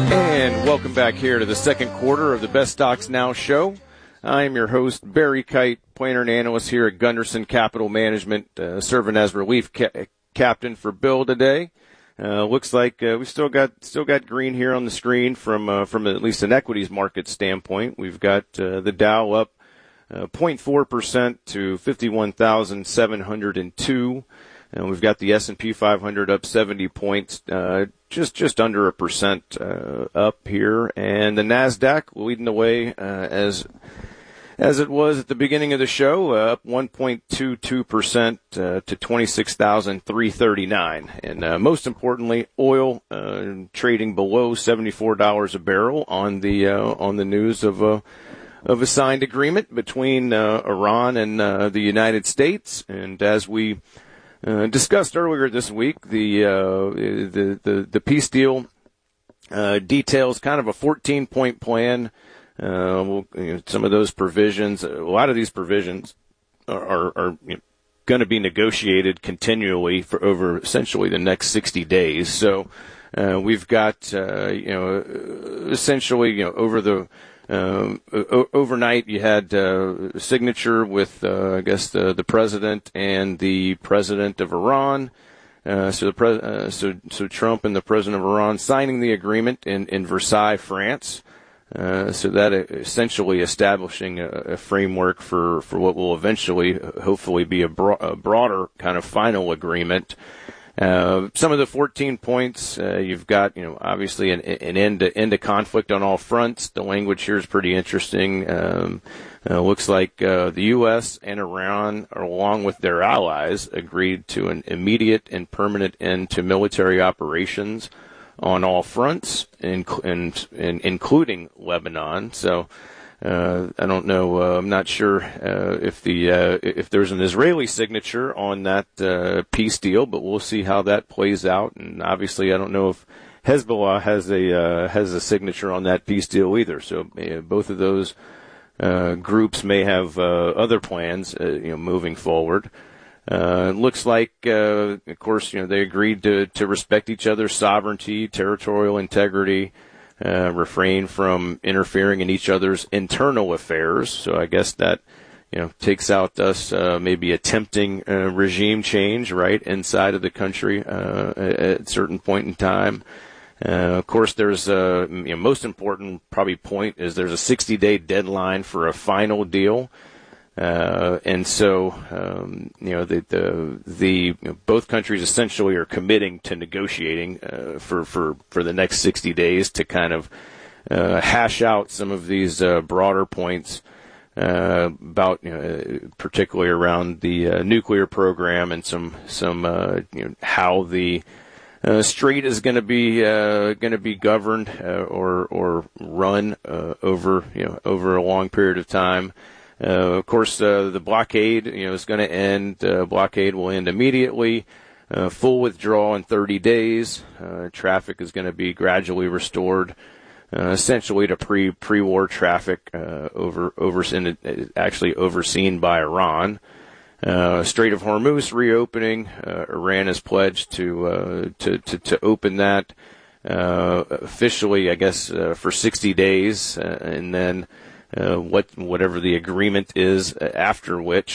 And welcome back here to the second quarter of the Best Stocks Now show. I'm your host, Barry Kite, planner and analyst here at Gunderson Capital Management, serving as relief captain for Bill today. Looks like we still got green here on the screen from at least an equities market standpoint. We've got the Dow up 0.4% to 51,702. And we've got the S&P 500 up 70 points, just under 1% up here, and the Nasdaq leading the way as it was at the beginning of the show, up 1.22% to 26,339. And most importantly, oil trading below $74 a barrel on the news of a signed agreement between Iran and the United States. And as we discussed earlier this week, the peace deal details kind of a 14-point plan. Some of those provisions, a lot of these provisions are going to be negotiated continually for over essentially the next 60 days. So we've got essentially over the overnight, you had signature with, I guess, the president and the president of Iran. So Trump and the president of Iran signing the agreement in Versailles, France. So that essentially establishing a framework for what will eventually, hopefully, be a broader kind of final agreement. Some of the 14 points, you've got, obviously an end to conflict on all fronts. The language here is pretty interesting. Looks like the U.S. and Iran, along with their allies, agreed to an immediate and permanent end to military operations on all fronts, including Lebanon. So I don't know. I'm not sure if there's an Israeli signature on that peace deal, but we'll see how that plays out. And obviously, I don't know if Hezbollah has a signature on that peace deal either. So both of those groups may have other plans, moving forward. Looks like, of course, they agreed to respect each other's sovereignty, territorial integrity. Refrain from interfering in each other's internal affairs. So I guess that, takes out us maybe attempting regime change, right, inside of the country at a certain point in time. Of course, there's most important probably point is there's a 60-day deadline for a final deal. And so, both countries essentially are committing to negotiating, for the next 60 days to kind of, hash out some of these, broader points, about, particularly around the, nuclear program and some, how the, Strait is going to be governed, or run, over a long period of time. Of course, the blockade, is going to end. Blockade will end immediately. Full withdrawal in 30 days. Traffic is going to be gradually restored, essentially to pre-war traffic, actually overseen by Iran. Strait of Hormuz reopening. Iran has pledged to open that, officially, I guess, for 60 days, and then, whatever the agreement is after which,